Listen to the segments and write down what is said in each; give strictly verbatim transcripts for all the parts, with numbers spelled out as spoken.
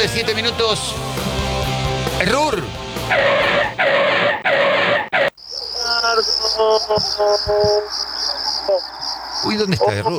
tarde, siete minutos. Error. Uy, ¿dónde está Error?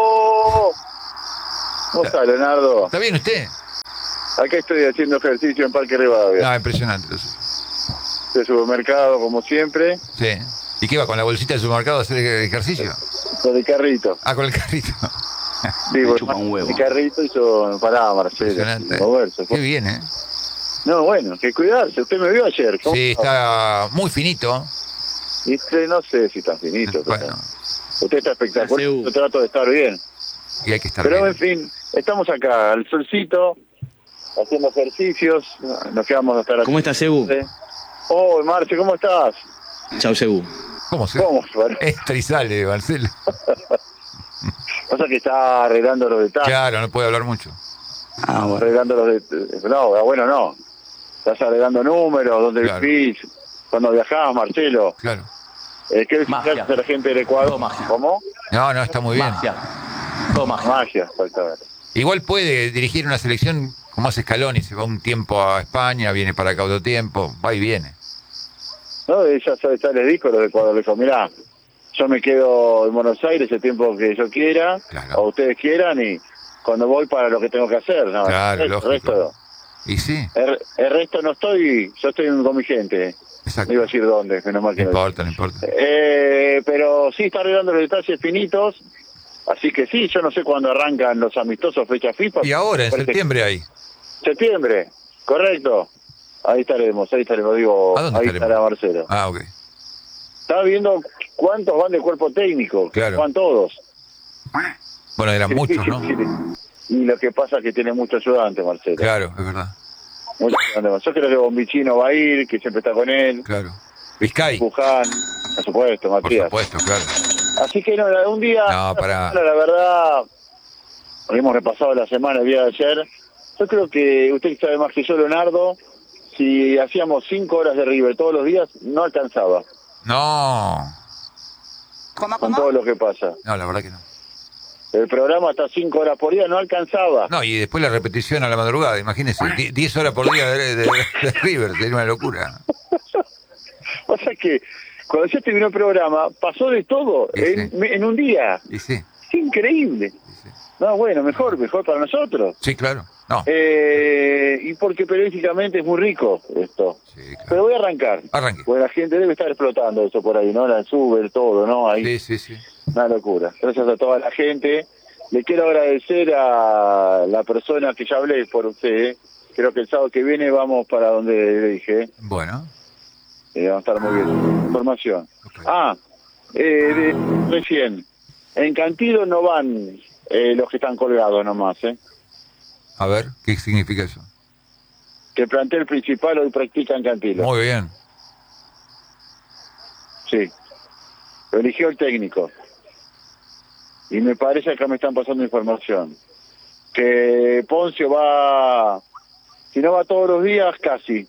¿Cómo está, Leonardo? ¿Está bien usted? Acá estoy haciendo ejercicio en Parque Rivadavia. Ah, impresionante. De supermercado, como siempre. Sí. ¿Y qué va, con la bolsita del supermercado a hacer ejercicio? Con el carrito. Ah, con el carrito. Digo, el carrito hizo parada, Marcelo. Impresionante. Moverse. Qué bien, ¿eh? No, bueno, que cuidarse. Usted me vio ayer. ¿Cómo? Sí, está muy finito. Y usted no sé si está finito. Bueno. Usted está espectacular. Yo trato de estar bien. Y hay que estar Pero bien. en fin, estamos acá, al solcito, haciendo ejercicios. Nos quedamos hasta la... ¿Cómo estás, Ebu? Oh, Marce, ¿cómo estás? Chau, Ebu. ¿Cómo se? ¿Cómo? Bueno. Entra y sale, Marcelo. Pasa que está arreglando los detalles. Claro, no puede hablar mucho. Ah, bueno. Arreglando los detalles. No, bueno, no. Estás arreglando números, dónde Claro. vivís, cuando viajás, Marcelo. Claro. Eh, ¿Qué Magia. visitas a la gente del Ecuador? Todo magia. ¿Cómo? No, no, está muy bien. Magia. Todo magia. Magia, exactamente. Igual puede dirigir una selección como hace Scaloni, se va un tiempo a España, viene para acá otro tiempo, va y viene. No, ella ya, ya les dijo los de Ecuador, le dijo, mirá, yo me quedo en Buenos Aires el tiempo que yo quiera, Claro. o ustedes quieran, y cuando voy para lo que tengo que hacer, ¿no? Claro, el, lógico. resto, Y sí, el, el resto no estoy, yo estoy con mi gente, exacto. no iba a decir dónde, menos mal No que no. importa, no importa. Eh, pero sí está arreglando los detalles finitos, así que sí, yo no sé cuándo arrancan los amistosos fecha FIFA. Y ahora, en Parece- septiembre hay. Septiembre, correcto. Ahí estaremos, ahí estaremos, digo, ¿A dónde ahí estaremos? estará Marcelo. Ah, ok. Estaba viendo cuántos van de cuerpo técnico, Claro. van todos. Bueno, eran muchos, ¿no? Y lo que pasa es que tiene mucho ayudante, Marcelo. Claro, es verdad. Mucho ayudante. Yo creo que Bombichino va a ir, que siempre está con él. Claro. Vizcay, Puján, por supuesto, por Matías. supuesto, claro. Así que no, un día, No, pará. la verdad, hemos repasado la semana, el día de ayer. Yo creo que usted sabe más que yo, Leonardo, si hacíamos cinco horas de River todos los días, no alcanzaba No, con todo lo que pasa. no, la verdad que no. El programa hasta cinco horas por día no alcanzaba. No, y después la repetición a la madrugada, imagínese, die- diez horas por día de, de- de River, sería una locura. O sea que cuando ya terminó el programa, pasó de todo Sí, en, sí. en un día. Y sí, Es increíble. sí. No, bueno, mejor, mejor para nosotros. Sí, claro. No, Eh, y porque periodísticamente es muy rico esto. sí, claro. Pero voy a arrancar. Arranque. Porque la gente debe estar explotando eso por ahí, ¿no? La sube, todo, ¿no? Ahí, Sí, sí, sí. una locura. Gracias a toda la gente. Le quiero agradecer a la persona que ya hablé por usted. ¿eh? Creo que el sábado que viene vamos para donde le dije. Bueno, Eh, va a estar muy bien. Información. ok. Ah, eh, de- recién. En Cantillo no van eh, los que están colgados nomás, ¿eh? A ver, ¿qué significa eso? Que el plantel principal hoy practica en Cantillo. Muy bien. Sí. Lo eligió el técnico. Y me parece que acá me están pasando información. Que Poncio va, si no va todos los días, casi.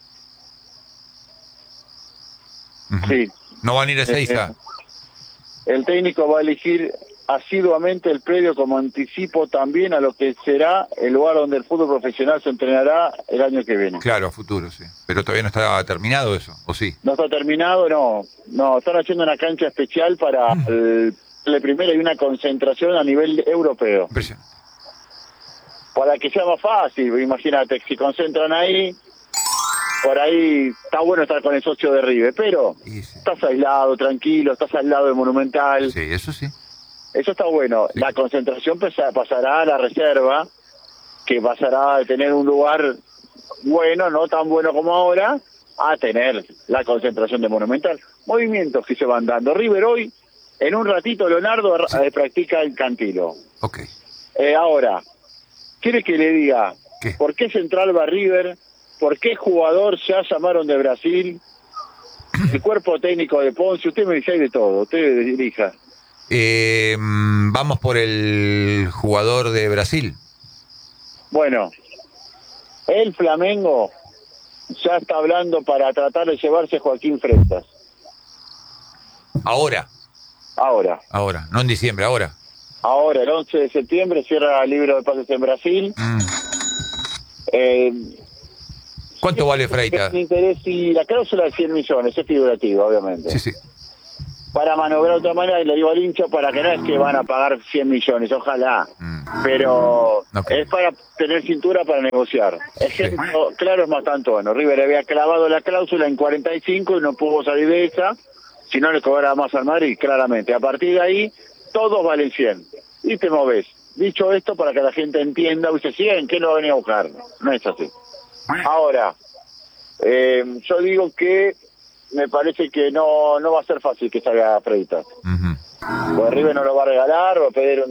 Ujú. Sí. No van a ir a Ezeiza. El técnico va a elegir asiduamente el predio como anticipo también a lo que será el lugar donde el fútbol profesional se entrenará el año que viene. Claro, a futuro, sí. Pero todavía no está terminado eso, ¿o sí? No está terminado, no. No, están haciendo una cancha especial para el, la primera y una concentración a nivel europeo. Impresionante. Para que sea más fácil, imagínate, si concentran ahí, por ahí está bueno estar con el socio de River, pero Y sí. estás aislado, tranquilo, estás al lado del Monumental. Sí, eso sí. Eso está bueno. Sí. La concentración pasa- pasará a la reserva, que pasará de tener un lugar bueno, no tan bueno como ahora, a tener la concentración de Monumental. Movimientos que se van dando. River hoy, en un ratito, Leonardo eh, practica el Cantilo. Ok. Eh, ahora, ¿quiere que le diga ¿Qué? por qué Central va River? ¿Por qué jugador ya llamaron de Brasil? El cuerpo técnico de Ponce, usted me dice hay de todo, usted dirija. Eh, mm, vamos por el jugador de Brasil. Bueno, el Flamengo ya está hablando para tratar de llevarse a Joaquín Frestas. Ahora, Ahora, ahora, no en diciembre, ahora. ahora, el once de septiembre cierra el libro de pases en Brasil. Mm, Eh, ¿Cuánto vale Freitas? El interés y la cláusula de cien millones es figurativa, obviamente. Sí, sí. Para manobrar de otra manera, y le digo al hincha, para que no es que van a pagar cien millones, ojalá. Mm. Pero Okay. es para tener cintura para negociar. Ejemplo claro es Mastantuono. River había clavado la cláusula en cuarenta y cinco y no pudo salir de esa, si no le cobraba más al Madrid, claramente. A partir de ahí, todos valen cien. Y te moves. Dicho esto, para que la gente entienda, dice, cien, ¿qué no va a venir a buscar? No es así. Ahora, eh, yo digo que me parece que no no va a ser fácil que salga Freitas. Uh-huh. Porque River no lo va a regalar, va a pedir un